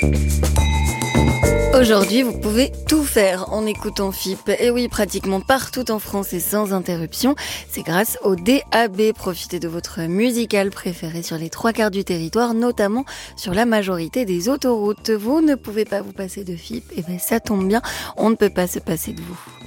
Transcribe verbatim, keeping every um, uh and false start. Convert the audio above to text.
Aujourd'hui, vous pouvez tout faire en écoutant F I P. Et oui, pratiquement partout en France et sans interruption. C'est grâce au D A B. Profitez de votre musicale préférée sur les trois quarts du territoire, notamment sur la majorité des autoroutes. Vous ne pouvez pas vous passer de F I P. Et bien, ça tombe bien, on ne peut pas se passer de vous.